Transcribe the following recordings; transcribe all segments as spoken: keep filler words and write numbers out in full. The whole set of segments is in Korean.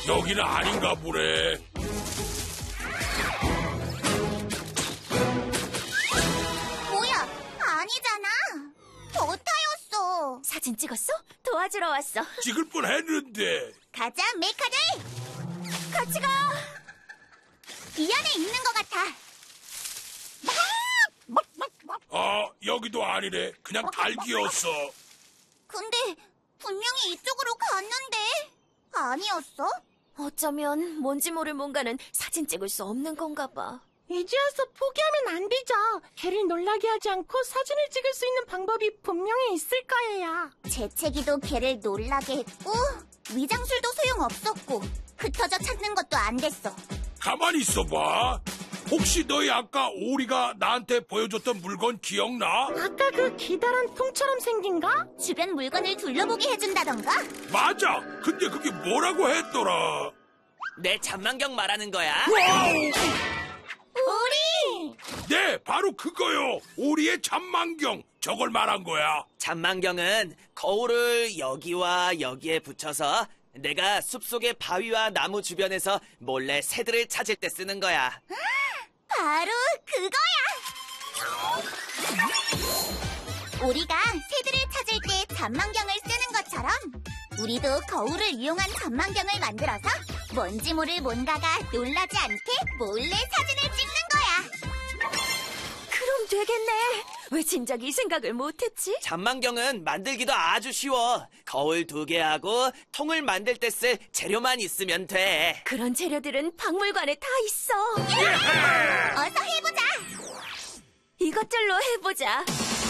여기는 아닌가 보네. 뭐야, 아니잖아. 버타였어. 사진 찍었어? 도와주러 왔어. 찍을 뻔했는데. 가자, 메카들. 같이 가. 이 안에 있는 것 같아. 아, 여기도 아니네. 그냥 닭이었어. 근데 분명히 이쪽으로 갔는데 아니었어? 어쩌면 뭔지 모를 뭔가는 사진 찍을 수 없는 건가 봐. 이제 와서 포기하면 안 되죠. 걔를 놀라게 하지 않고 사진을 찍을 수 있는 방법이 분명히 있을 거예요. 재채기도 걔를 놀라게 했고 위장술도 소용없었고 흩어져 찾는 것도 안 됐어. 가만히 있어봐. 혹시 너희 아까 오리가 나한테 보여줬던 물건 기억나? 아까 그 기다란 통처럼 생긴 거? 주변 물건을 둘러보게 해준다던가? 맞아. 근데 그게 뭐라고 했더라? 내 잔망경 말하는 거야? 우리! 네, 바로 그거요. 오리의 잔망경. 저걸 말한 거야. 잔망경은 거울을 여기와 여기에 붙여서 내가 숲속의 바위와 나무 주변에서 몰래 새들을 찾을 때 쓰는 거야. 바로 그거야! 우리가 새들을 찾을 때 잔망경을 쓰는 것처럼 우리도 거울을 이용한 잔망경을 만들어서 뭔지 모를 뭔가가 놀라지 않게 몰래 사진을 찍는 거야. 그럼 되겠네. 왜 진작 이 생각을 못했지? 잔망경은 만들기도 아주 쉬워. 거울 두 개 하고 통을 만들 때 쓸 재료만 있으면 돼. 그런 재료들은 박물관에 다 있어. 어서 해보자! 이것들로 해보자.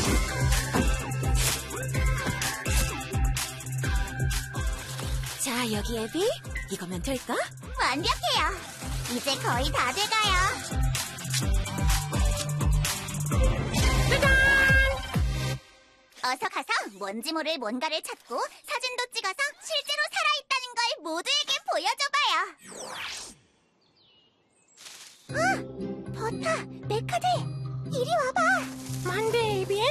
자, 여기 애비. 이거면 될까? 완벽해요. 이제 거의 다 돼가요. 어서 가서 뭔지 모를 뭔가를 찾고 사진도 찍어서 실제로 살아있다는 걸 모두에게 보여줘봐요. 아, 버터, 메카들, 이리 와봐. 만데, 에이비?